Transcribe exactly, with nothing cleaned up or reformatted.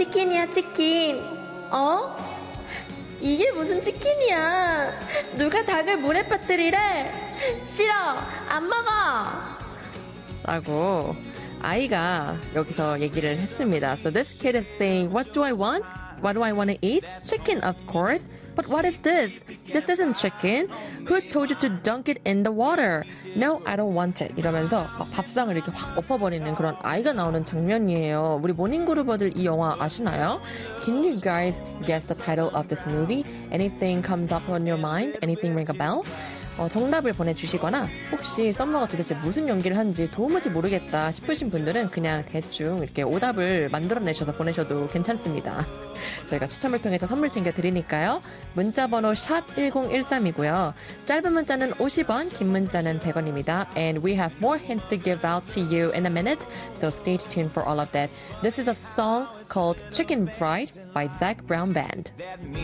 치킨이야, 치킨. 어? 이게 무슨 치킨이야? 누가 닭을 물에 빠뜨리래? 싫어, 안 먹어. 라고 아이가 여기서 얘기를 했습니다. So this kid is saying, what do I want? What do I want to eat? Chicken, of course. But what is this? This isn't chicken. Who told you to dunk it in the water? No, I don't want it. 이러면서 막 밥상을 이렇게 확 엎어버리는 그런 아이가 나오는 장면이에요. 우리 모닝그루버들 이 영화 아시나요? Can you guys guess the title of this movie? Anything comes up on your mind? Anything ring a bell? 어, 정답을 보내주시거나 혹시 썸머가 도대체 무슨 연기를 하는지 도무지 모르겠다 싶으신 분들은 그냥 대충 이렇게 오답을 만들어내셔서 보내셔도 괜찮습니다. 저희가 추첨을 통해서 선물 챙겨드리니까요. 문자번호 샵 일공일삼이고요. 짧은 문자는 오십 원, 긴 문자는 백 원입니다. And we have more hints to give out to you in a minute, so stay tuned for all of that. This is a song called Chicken Bride by Zac Brown Band.